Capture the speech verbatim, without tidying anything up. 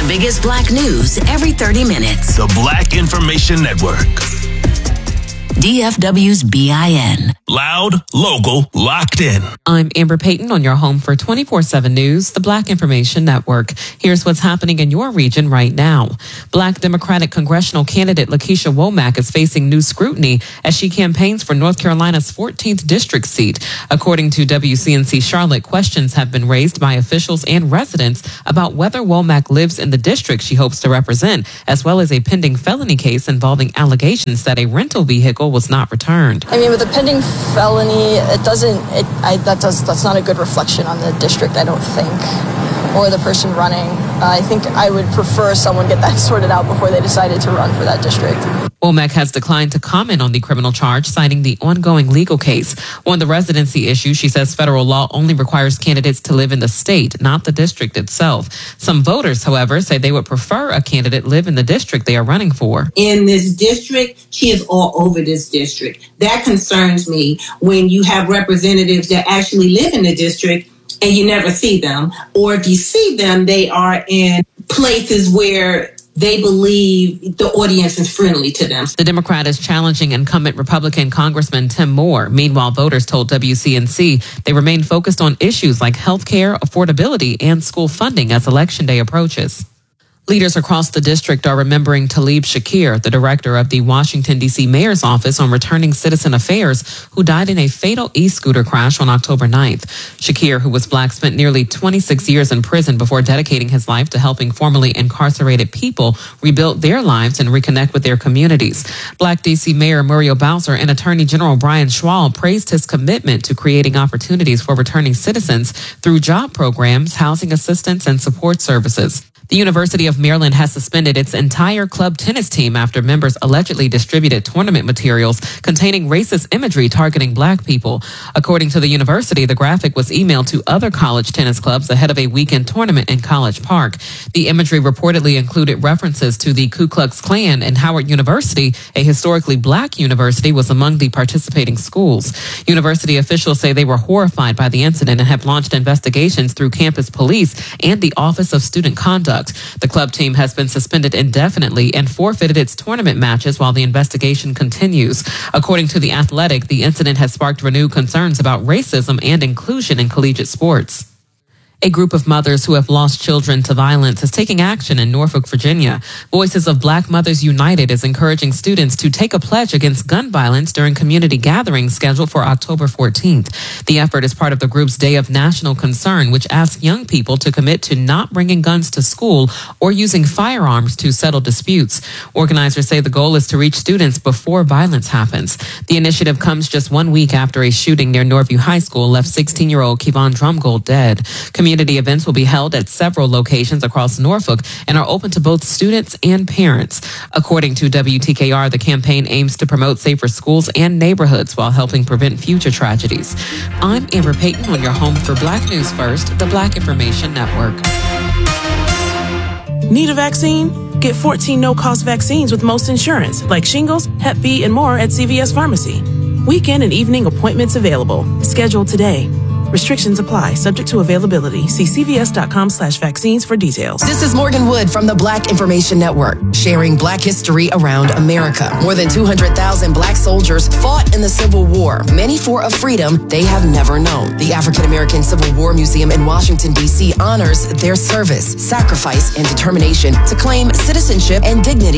biggest black news every thirty minutes. The Black Information Network. D F W's B I N. Loud, local, locked in. I'm Amber Payton on your home for twenty-four seven News, the Black Information Network. Here's what's happening in your region right now. Black Democratic congressional candidate Lakeisha Womack is facing new scrutiny as she campaigns for North Carolina's fourteenth district seat. According to W C N C Charlotte, questions have been raised by officials and residents about whether Womack lives in the district she hopes to represent, as well as a pending felony case involving allegations that a rental vehicle was not returned. I mean, with a pending felony, it doesn't, it, I, that does, that's not a good reflection on the district, I don't think, or the person running. Uh, I think I would prefer someone get that sorted out before they decided to run for that district. Womack has declined to comment on the criminal charge, citing the ongoing legal case. On the residency issue, she says federal law only requires candidates to live in the state, not the district itself. Some voters, however, say they would prefer a candidate live in the district they are running for. In this district, she is all over this district. That concerns me when you have representatives that actually live in the district and you never see them. Or if you see them, they are in places where they believe the audience is friendly to them. The Democrat is challenging incumbent Republican Congressman Tim Moore. Meanwhile, voters told W C N C they remain focused on issues like health care, affordability, and school funding as Election Day approaches. Leaders across the district are remembering Talib Shakir, the director of the Washington, D C Mayor's Office on Returning Citizen Affairs, who died in a fatal e-scooter crash on October ninth. Shakir, who was black, spent nearly twenty-six years in prison before dedicating his life to helping formerly incarcerated people rebuild their lives and reconnect with their communities. Black D C Mayor Muriel Bowser and Attorney General Brian Schwal praised his commitment to creating opportunities for returning citizens through job programs, housing assistance, and support services. The University of Maryland has suspended its entire club tennis team after members allegedly distributed tournament materials containing racist imagery targeting black people. According to the university, the graphic was emailed to other college tennis clubs ahead of a weekend tournament in College Park. The imagery reportedly included references to the Ku Klux Klan, and Howard University, a historically black university, was among the participating schools. University officials say they were horrified by the incident and have launched investigations through campus police and the Office of Student Conduct. The club team has been suspended indefinitely and forfeited its tournament matches while the investigation continues. According to The Athletic, the incident has sparked renewed concerns about racism and inclusion in collegiate sports. A group of mothers who have lost children to violence is taking action in Norfolk, Virginia. Voices of Black Mothers United is encouraging students to take a pledge against gun violence during community gatherings scheduled for October fourteenth. The effort is part of the group's Day of National Concern, which asks young people to commit to not bringing guns to school or using firearms to settle disputes. Organizers say the goal is to reach students before violence happens. The initiative comes just one week after a shooting near Norview High School left sixteen-year-old Kevon Drumgold dead. Community events will be held at several locations across Norfolk and are open to both students and parents. According to W T K R, the campaign aims to promote safer schools and neighborhoods while helping prevent future tragedies. I'm Amber Payton on your home for Black News First, the Black Information Network. Need a vaccine? Get fourteen no-cost vaccines with most insurance, like shingles, Hep B, and more at C V S Pharmacy. Weekend and evening appointments available. Schedule today. Restrictions apply, subject to availability. See cvs.com slash vaccines for details. This is Morgan Wood from the Black Information Network, sharing Black history around America. More than two hundred thousand Black soldiers fought in the Civil War, many for a freedom they have never known. The African American Civil War Museum in Washington, D C honors their service, sacrifice, and determination to claim citizenship and dignity